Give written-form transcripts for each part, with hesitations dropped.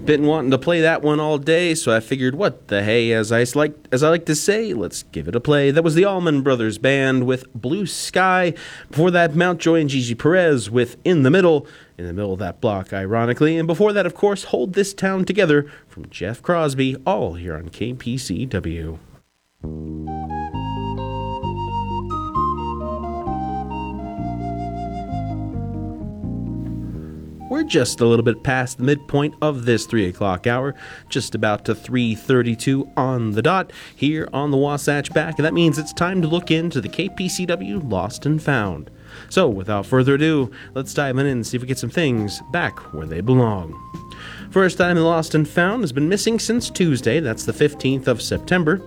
Been wanting to play that one all day, so I figured, what the hey, as I like to say, let's give it a play. That was the Allman Brothers Band with Blue Sky. Before that, Mountjoy and Gigi Perez with In the Middle of that block, ironically. And before that, of course, Hold This Town Together from Jeff Crosby, all here on KPCW. We're just a little bit past the midpoint of this 3 o'clock hour, just about to 3:32 on the dot here on the Wasatch Back, and that means it's time to look into the KPCW Lost and Found. So, without further ado, let's dive in and see if we get some things back where they belong. First item in Lost and Found has been missing since Tuesday, that's the 15th of September.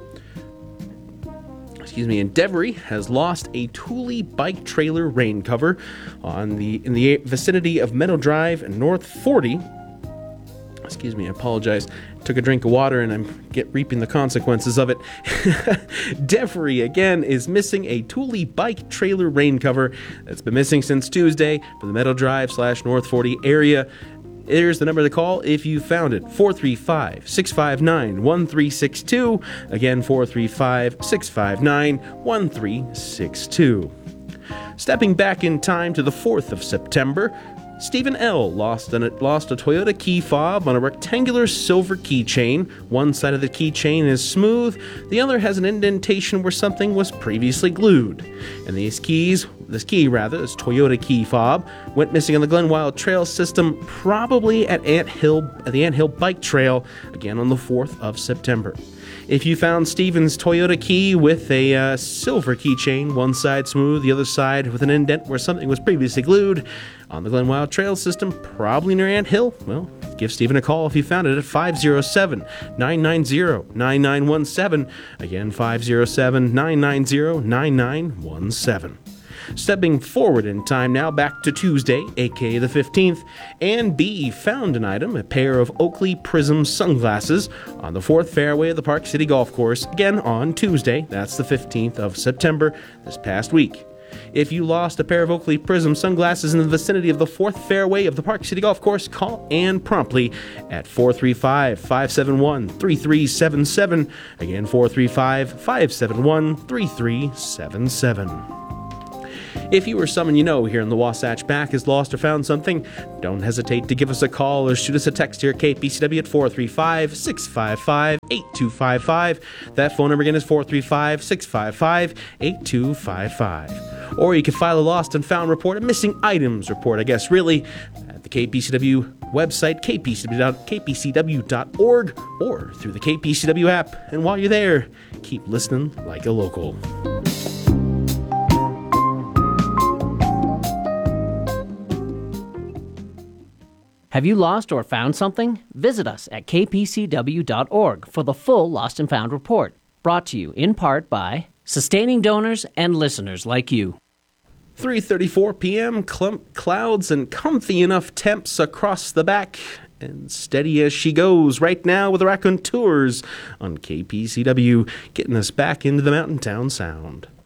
And Devery has lost a Thule bike trailer rain cover in the vicinity of Meadow Drive and North 40. I apologize. Took a drink of water and I'm reaping the consequences of it. Devery, again, is missing a Thule bike trailer rain cover that's been missing since Tuesday from the Meadow Drive / North 40 area. Here's the number to call if you found it, 435-659-1362. Again, 435-659-1362. Stepping back in time to the 4th of September, Stephen L. lost a Toyota key fob on a rectangular silver keychain. One side of the keychain is smooth, the other has an indentation where something was previously glued. And this Toyota key fob, went missing on the Glenwild Trail system, probably at the Ant Hill Bike Trail, again on the 4th of September. If you found Stephen's Toyota key with a silver keychain, one side smooth, the other side with an indent where something was previously glued, on the Glenwild Trail system, probably near Ant Hill, well, give Stephen a call if you found it at 507-990-9917. Again, 507-990-9917. Stepping forward in time now, back to Tuesday, aka the 15th, Ann B. found an item, a pair of Oakley Prism sunglasses, on the 4th fairway of the Park City Golf Course, again on Tuesday, that's the 15th of September, this past week. If you lost a pair of Oakley Prism sunglasses in the vicinity of the 4th fairway of the Park City Golf Course, call Ann promptly at 435-571-3377. Again, 435-571-3377. If you or someone you know here in the Wasatch Back has lost or found something, don't hesitate to give us a call or shoot us a text here at KPCW at 435-655-8255. That phone number again is 435-655-8255. Or you can file a lost and found report, a missing items report, at the KPCW website, kpcw.org, or through the KPCW app. And while you're there, keep listening like a local. Have you lost or found something? Visit us at kpcw.org for the full Lost and Found report, brought to you in part by sustaining donors and listeners like you. 3:34 p.m., clouds and comfy enough temps across the back, and steady as she goes right now with the Raconteurs on KPCW, getting us back into the Mountain Town sound.